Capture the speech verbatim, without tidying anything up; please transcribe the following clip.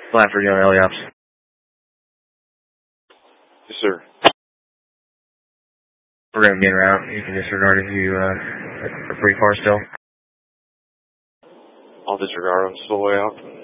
Blanford, you on L E Ops. Yes, sir. We're going to be in route. You can disregard if you uh, are pretty far still. I'll disregard. I'm still way out.